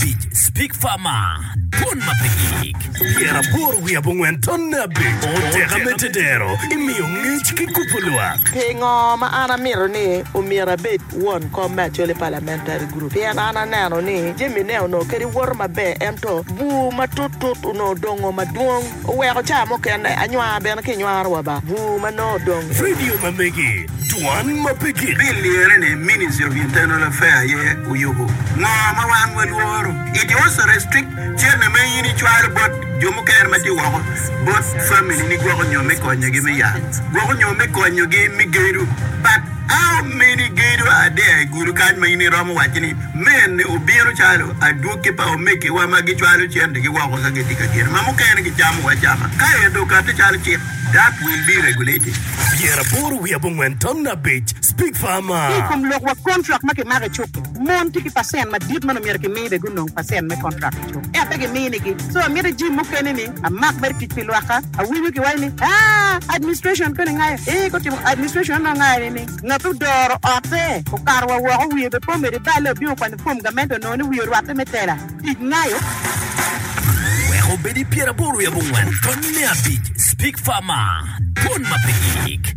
Beach, Speak Farmer, Don Mapigik, Piera Borwea Bungwen Tonna Beach, Otega Metadero, Imio Nich Kikupuluak. Pingo ma ana miro ni umira bet one combat chole parliamentary group. Piena ana nano ni Jimmy Neo no keri worma be ento bu matutut uno dongo maduong. Uweko chamo kene anywa bena kinywa waba. Bu mano dong. Radio Mamegi, Duan Mapigik. Billion Ministry of Internal Affairs ye uyugo. Mama wan welworo. It also restrict chairman yini chwal but jomo ker mati wako. But family ni gwako nyome konyo gi me ya. Gwako nyome konyo gi mi geru. But how many geru are there? Guru kan mayini romo wachini. Men obiero chalo aduke pa omeke wa magi chwalo chende gi wako sa getika kira. Mamu ker gi jamu wa jama. Kaya edukate chalo chip. That will be regulated. Piera Borwea Bungwen Tonna Beach, Speak Farmer. Kom lok wa contract make mare chok. Mon tiki pasen ma dit man mer ke me be gunong pasen me contract chok. E apege me ni ki. So mere ji mo kene ni a mak ber ki pilwaka a wi ki wai ni. Administration ko ngai. Ko tim administration na ngai ni. Ngatu doro ote. Ko karwa wo wi be po mere ba le bi ko ni pom gamento no ni wi ro ate metela. Ignayo. Obedi Piera Borwea Bungwen Tonna Beach, Speak Farmer, Don Mapigik.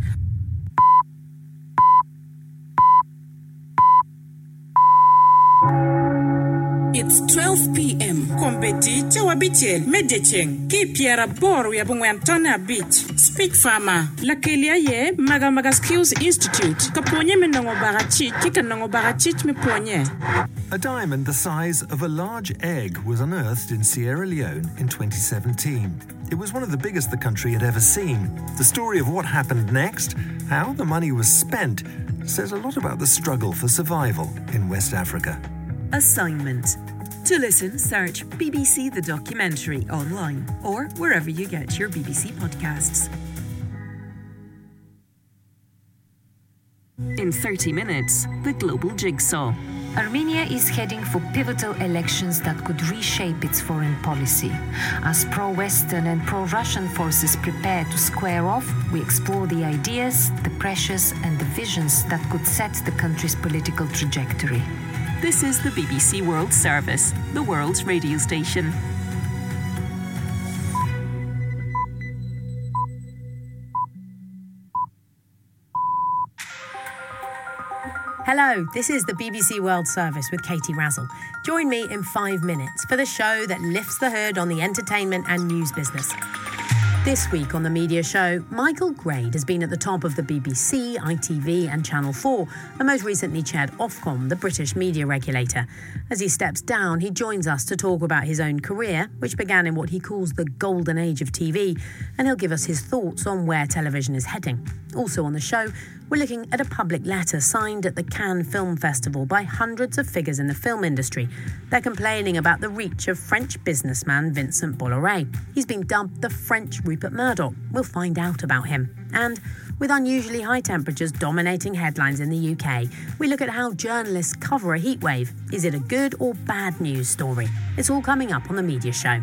It's 12 p.m. Kompeti chawabichel medecheng ki Piera Borwea Bungwen Tonna Beach, Speak Farmer. La kelia ye maga Skills Institute. Kaponye menongo barachit kika nongo barachit me ponye. A diamond the size of a large egg was unearthed in Sierra Leone in 2017. It was one of the biggest the country had ever seen. The story of what happened next, how the money was spent, says a lot about the struggle for survival in West Africa. Assignment. To listen, search BBC The Documentary online or wherever you get your BBC podcasts. In 30 minutes, the global jigsaw. Armenia is heading for pivotal elections that could reshape its foreign policy. As pro-Western and pro-Russian forces prepare to square off, we explore the ideas, the pressures and the visions that could set the country's political trajectory. This is the BBC World Service, the world's radio station. Hello, this is the BBC World Service with Katie Razzle. Join me in 5 minutes for the show that lifts the hood on the entertainment and news business. This week on the media show, Michael Grade has been at the top of the BBC, ITV and Channel 4, and most recently chaired Ofcom, the British media regulator. As he steps down, he joins us to talk about his own career, which began in what he calls the golden age of TV, and he'll give us his thoughts on where television is heading. Also on the show, we're looking at a public letter signed at the Cannes Film Festival by hundreds of figures in the film industry. They're complaining about the reach of French businessman Vincent Bolloré. He's been dubbed the French Rupert Murdoch. We'll find out about him. And with unusually high temperatures dominating headlines in the UK, we look at how journalists cover a heatwave. Is it a good or bad news story? It's all coming up on the media show.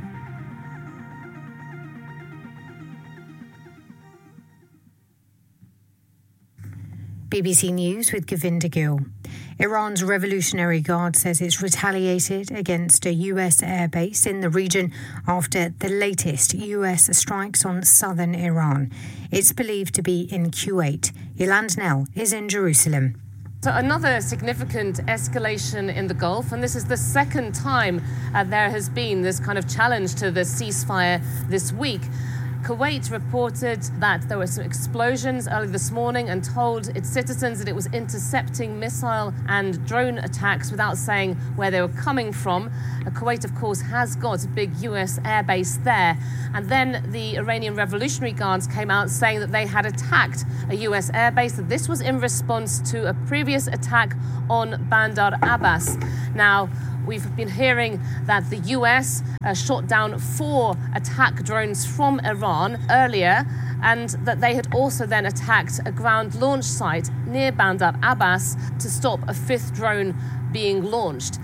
BBC News with Govinda Gill. Iran's Revolutionary Guard says it's retaliated against a US airbase in the region after the latest US strikes on southern Iran. It's believed to be in Kuwait. Yolande Knell is in Jerusalem. So another significant escalation in the Gulf, and this is the second time there has been this kind of challenge to the ceasefire this week. Kuwait reported that there were some explosions early this morning and told its citizens that it was intercepting missile and drone attacks without saying where they were coming from. Kuwait, of course, has got a big US airbase there. And then the Iranian Revolutionary Guards came out saying that they had attacked a US airbase, that this was in response to a previous attack on Bandar Abbas. Now, we've been hearing that the US shot down 4 attack drones from Iran earlier, and that they had also then attacked a ground launch site near Bandar Abbas to stop a 5th drone being launched.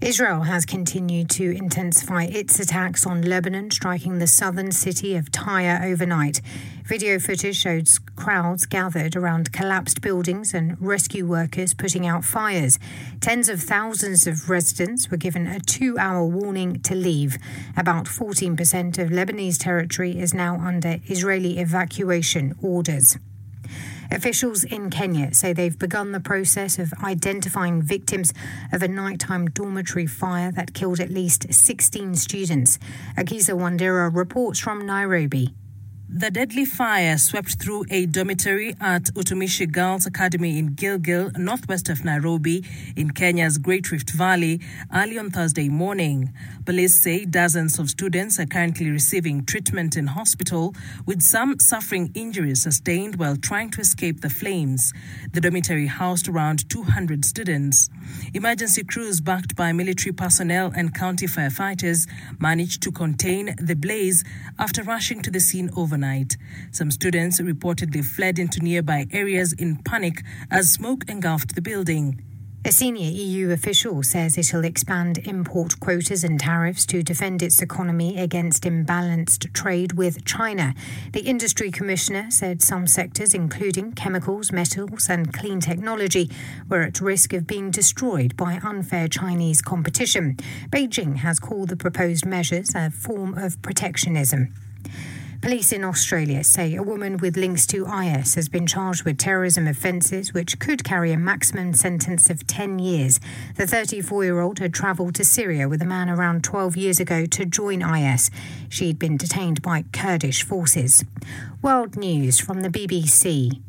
Israel has continued to intensify its attacks on Lebanon, striking the southern city of Tyre overnight. Video footage showed crowds gathered around collapsed buildings and rescue workers putting out fires. Tens of thousands of residents were given a 2-hour warning to leave. About 14% of Lebanese territory is now under Israeli evacuation orders. Officials in Kenya say they've begun the process of identifying victims of a nighttime dormitory fire that killed at least 16 students. Akiza Wandera reports from Nairobi. The deadly fire swept through a dormitory at Utumishi Girls Academy in Gilgil, northwest of Nairobi, in Kenya's Great Rift Valley, early on Thursday morning. Police say dozens of students are currently receiving treatment in hospital, with some suffering injuries sustained while trying to escape the flames. The dormitory housed around 200 students. Emergency crews backed by military personnel and county firefighters managed to contain the blaze after rushing to the scene overnight. Some students reportedly fled into nearby areas in panic as smoke engulfed the building. A senior EU official says it'll expand import quotas and tariffs to defend its economy against imbalanced trade with China. The industry commissioner said some sectors, including chemicals, metals and clean technology, were at risk of being destroyed by unfair Chinese competition. Beijing has called the proposed measures a form of protectionism. Police in Australia say a woman with links to IS has been charged with terrorism offences which could carry a maximum sentence of 10 years. The 34-year-old had travelled to Syria with a man around 12 years ago to join IS. She'd been detained by Kurdish forces. World news from the BBC.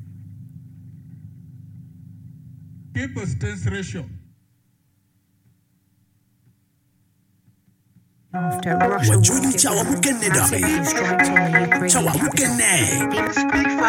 People-strength ratio. After Russia Wajuni chawa mukene dami. Chawa mukene.